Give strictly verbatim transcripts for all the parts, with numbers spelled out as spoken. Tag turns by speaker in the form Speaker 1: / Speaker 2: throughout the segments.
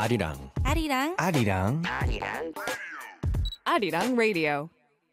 Speaker 1: 아리랑
Speaker 2: 아리랑
Speaker 1: 아리랑
Speaker 3: Arirang Radio.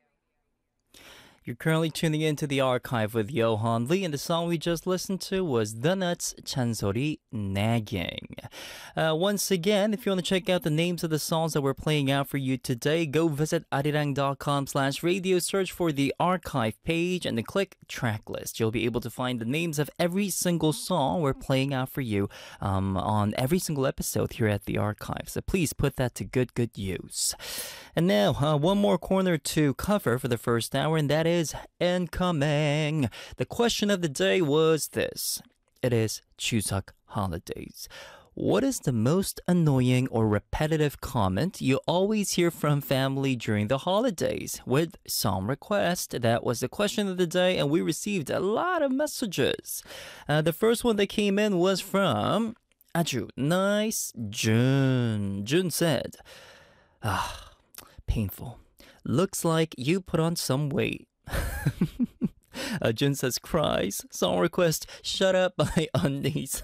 Speaker 4: You're currently tuning into the archive with Johan Lee, and the song we just listened to was The Nuts Chansori Nagging. Uh, once again, if you want to check out the names of the songs that we're playing out for you today, go visit arirang.com slash radio, search for the archive page, and then click track list. You'll be able to find the names of every single song we're playing out for you um, on every single episode here at the archive. So please put that to good, good use. And now, uh, one more corner to cover for the first hour, and that is incoming. The question of the day was this. It is Chuseok holidays. What is the most annoying or repetitive comment you always hear from family during the holidays? With song request, that was the question of the day, and we received a lot of messages. Uh, the first one that came in was from 아주 nice Jun. Jun said, ah, painful. Looks like you put on some weight. uh, Jun says cries. Song request, Shut Up by Undies.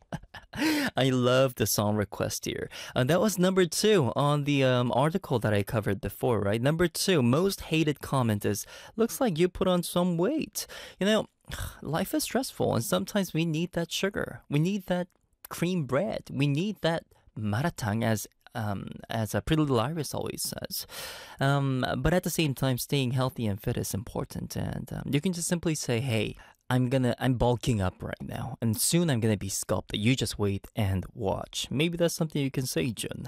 Speaker 4: I love the song request here. Uh, that was number two on the um, article that I covered before, right? Number two, most hated comment is, looks like you put on some weight. You know, life is stressful, and sometimes we need that sugar. We need that cream bread. We need that maratang, as Um, as a Pretty Little Iris always says. Um, but at the same time, staying healthy and fit is important. And um, you can just simply say, hey, I'm gonna, I'm bulking up right now. And soon I'm gonna be sculpted. You just wait and watch. Maybe that's something you can say, Jun.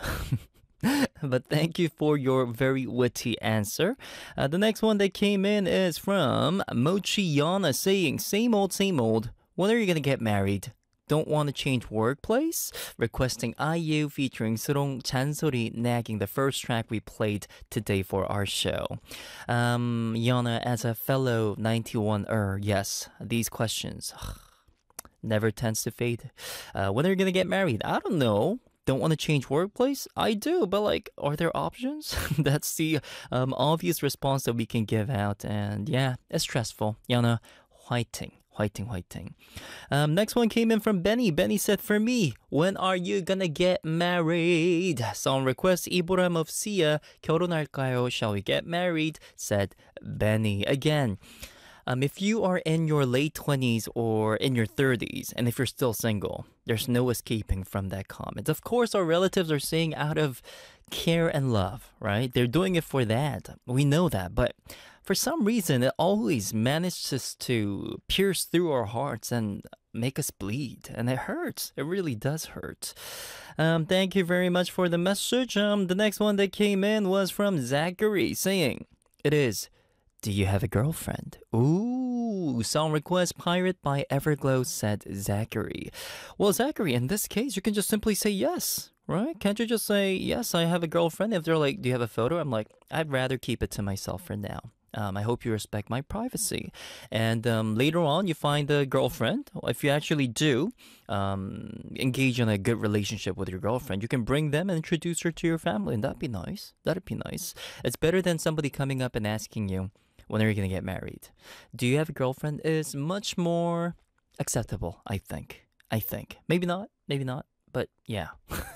Speaker 4: But thank you for your very witty answer. Uh, the next one that came in is from Mochi Yana saying, same old, same old. When are you gonna get married? Don't want to change workplace? Requesting I U featuring Surong 잔소리 Nagging, the first track we played today for our show. Um, Yana, as a fellow ninety-one-er, yes, these questions never tends to fade. Uh, when are you going to get married? I don't know. Don't want to change workplace? I do, but like, are there options? That's the um, obvious response that we can give out. And yeah, it's stressful. Yana, 화이팅. Whiting, whiting. Um, next one came in from Benny. Benny said, for me, when are you gonna get married? Song request, 이보람 of Sia, 결혼할까요? Shall we get married? Said Benny. Again, um, if you are in your late twenties or in your thirties, and if you're still single, there's no escaping from that comment. Of course, our relatives are saying out of care and love, right? They're doing it for that. We know that, but for some reason, it always manages to pierce through our hearts and make us bleed. And it hurts. It really does hurt. Um, thank you very much for the message. Um, the next one that came in was from Zachary saying, it is, do you have a girlfriend? Ooh, song request, Pirate by Everglow, said Zachary. Well, Zachary, in this case, you can just simply say yes. Right? Can't you just say, yes, I have a girlfriend? If they're like, do you have a photo? I'm like, I'd rather keep it to myself for now. Um, I hope you respect my privacy. And um, later on, you find a girlfriend. If you actually do um, engage in a good relationship with your girlfriend, you can bring them and introduce her to your family. And that'd be nice. That'd be nice. It's better than somebody coming up and asking you, when are you going to get married? Do you have a girlfriend? Is much more acceptable, I think. I think. Maybe not. Maybe not. But yeah.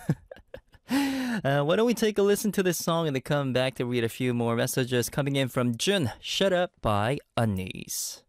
Speaker 4: uh, why don't we take a listen to this song and then come back to read a few more messages coming in from Jun. Shut Up by Anis.